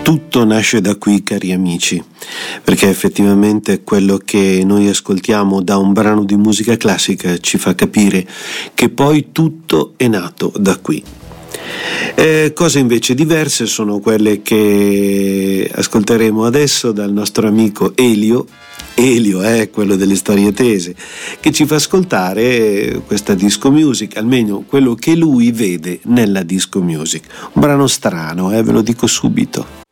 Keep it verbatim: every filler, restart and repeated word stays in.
Tutto nasce da qui, cari amici, perché effettivamente quello che noi ascoltiamo da un brano di musica classica ci fa capire che poi tutto è nato da qui. Eh, cose invece diverse sono quelle che ascolteremo adesso dal nostro amico Elio. Elio è eh, quello delle storie tese, che ci fa ascoltare questa disco music, almeno quello che lui vede nella disco music. Un brano strano, eh, ve lo dico subito.